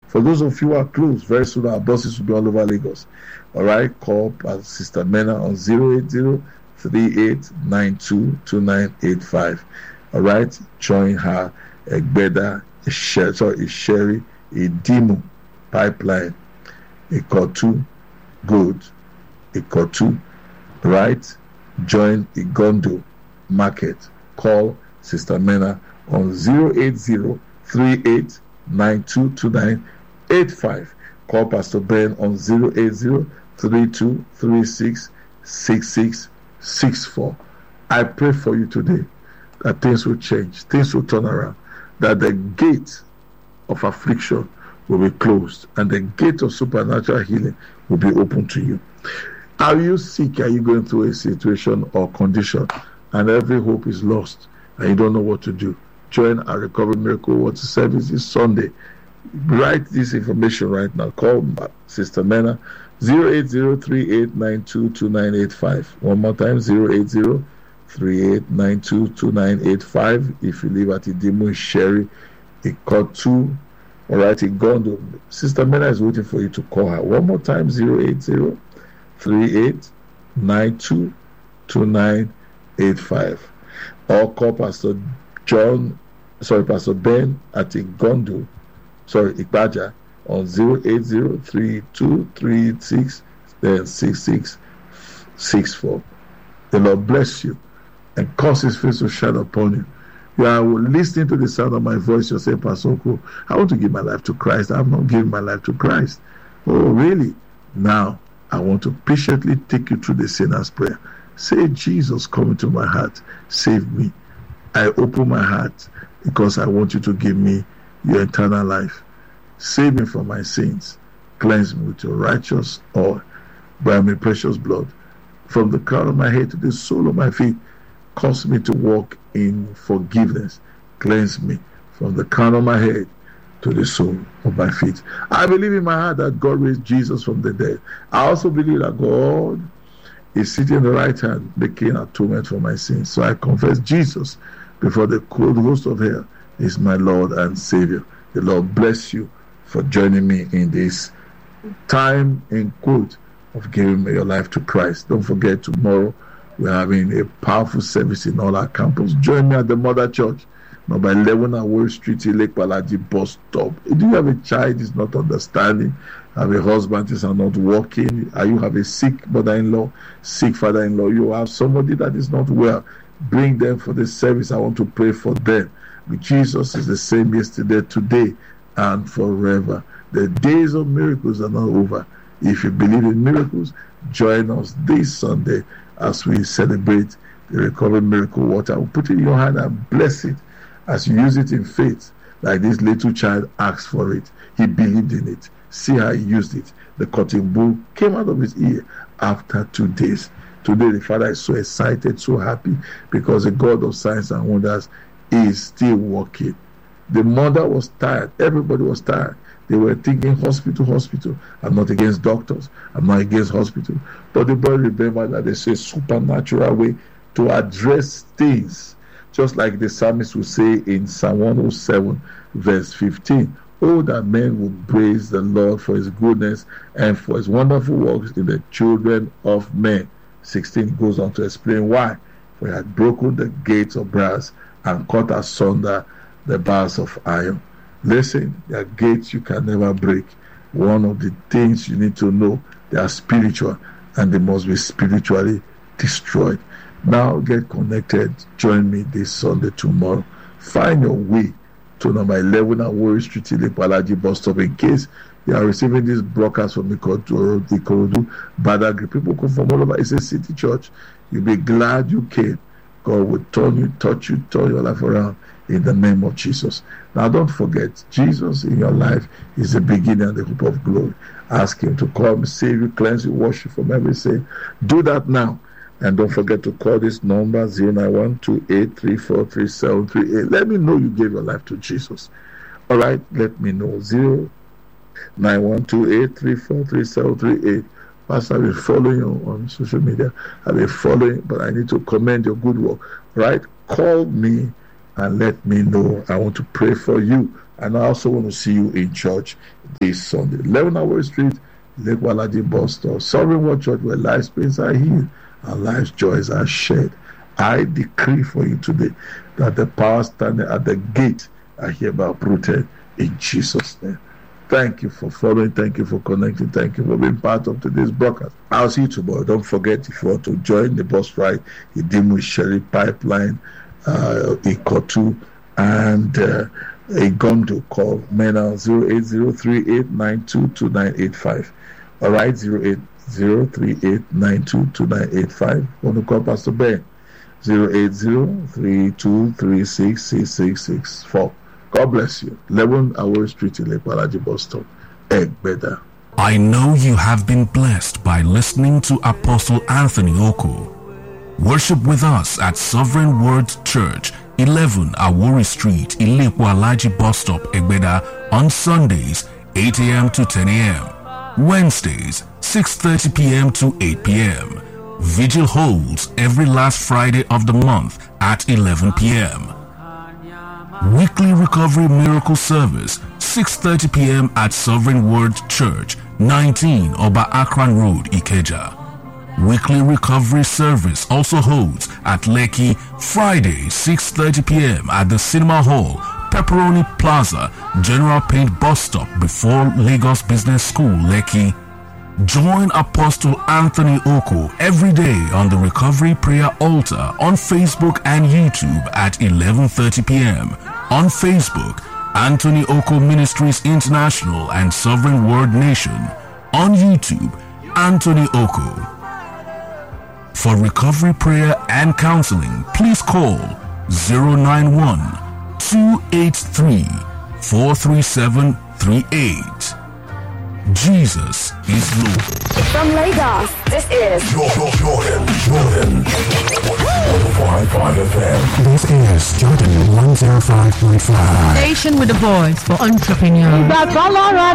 For those of you who are close, very soon our buses will be all over Lagos. All right, call Sister Mena on 080-3892-2985. All right, join her Egbeda, Sherry, Idimu pipeline, Ikotu, good, Ikotu, right? Join Igondo market. Call Sister Mena on 080-3892-2985. Call Pastor Ben on 080-3236-6664. I pray for you today that things will change, things will turn around, that the gate of affliction will be closed and the gate of supernatural healing will be open to you. Are you sick? Are you going through a situation or condition and every hope is lost and you don't know what to do? Join our Recovery Miracle Water service this Sunday. Write this information right now. Call Sister Mena 080-3892-2985. One more time, 080-3892-2985. If you live at Idimu, Sherry, Ikotu, all right, Igondo, Sister Mena is waiting for you to call her. One more time, 080-3892-2985. Or call Pastor Ben at Igondo, Ikbaja, on 080-3236-6664. The Lord bless you and cause His face to shine upon you. You are listening to the sound of my voice. You're saying, Pastor Oko, I want to give my life to Christ. I have not given my life to Christ. Oh, really? Now, I want to patiently take you through the sinner's prayer. Say, Jesus, come into my heart. Save me. I open my heart because I want you to give me your eternal life. Save me from my sins. Cleanse me with your righteous oil by my precious blood. From the crown of my head to the sole of my feet, cause me to walk in forgiveness. Cleanse me from the crown of my head to the sole of my feet. I believe in my heart that God raised Jesus from the dead. I also believe that God is sitting in the right hand, making atonement for my sins. So I confess Jesus before the cold host of hell is my Lord and Savior. The Lord bless you for joining me in this time in quote of giving your life to Christ. Don't forget, tomorrow we're having a powerful service in all our campus. Join me at the Mother Church, number 11 Awori Street, Lake Palaji bus stop. Do you have a child who is not understanding? Have a husband who is not working? You have a sick mother-in-law, sick father-in-law? You have somebody that is not well? Bring them for the service. I want to pray for them. Jesus is the same yesterday, today, and forever. The days of miracles are not over. If you believe in miracles, join us this Sunday as we celebrate the Recovery Miracle Water. I'll put it in your hand and bless it as you use it in faith, like this little child asked for it. He believed in it. See how he used it. The cotton wool came out of his ear after 2 days. Today the father is so excited, so happy, because the God of signs and wonders is still working. The mother was tired. Everybody was tired. They were thinking hospital. I'm not against doctors. I'm not against hospital. But the boy remembered that there's a supernatural way to address things. Just like the psalmist will say in Psalm 107, verse 15. Oh, that men will praise the Lord for his goodness and for his wonderful works in the children of men. 16 goes on to explain why. For he had broken the gates of brass and cut asunder the bars of iron. Listen, there are gates you can never break. One of the things you need to know, they are spiritual and they must be spiritually destroyed. Now get connected. Join me this Sunday tomorrow. Find your way to number 11 Awori Street, Palaji bus stop. In case you are receiving this broadcast from Ikorodu, Badagry, people come from all over. It's a city church. You'll be glad you came. God will turn you, touch you, turn your life around in the name of Jesus. Now don't forget, Jesus in your life is the beginning and the hope of glory. Ask him to come, save you, cleanse you, wash you from every sin. Do that now. And don't forget to call this number 09128343738. Let me know you gave your life to Jesus. All right, let me know. 09128343738. Pastor, I've been following you on social media. I've been following, but I need to commend your good work. Right? Call me and let me know. I want to pray for you, and I also want to see you in church this Sunday. 11 Awori Street, Lake Walaji Bus Stop, Sovereign Word Church, where life's pains are healed and life's joys are shared. I decree for you today that the power standing at the gate are hereby uprooted in Jesus' name. Thank you for following. Thank you for connecting. Thank you for being part of today's broadcast. I'll see you tomorrow. Don't forget, if you want to join the bus ride, Idimu Sherry Pipeline, Ikotu, and a Gondo, call MENA 08038922985. All right, 08038922985. Want to call Pastor Ben? 08032366664. God bless you. 11 Awori Street in Lake Walaji Bus Stop, Egbeda. I know you have been blessed by listening to Apostle Anthony Oko. Worship with us at Sovereign Word Church, 11 Awori Street, Lake Walaji Bus Stop, Egbeda, on Sundays, 8 a.m. to 10 a.m. Wednesdays, 6:30 p.m. to 8 p.m. Vigil holds every last Friday of the month at 11 p.m. Weekly Recovery Miracle Service, 6:30 p.m. at Sovereign Word Church, 19 Oba Akran Road, Ikeja. Weekly Recovery Service also holds at Lekki, Friday, 6:30 p.m. at the Cinema Hall, Pepperoni Plaza, General Paint Bus Stop before Lagos Business School, Lekki. Join Apostle Anthony Oko every day on the Recovery Prayer Altar on Facebook and YouTube at 11:30 p.m. On Facebook, Anthony Oko Ministries International and Sovereign Word Nation. On YouTube, Anthony Oko. For recovery prayer and counseling, please call 091-283-43738. Jesus is Lord. From Lagos, this is Jordan 105.5 FM. This is Jordan 105.5. Station with a voice for entrepreneurs.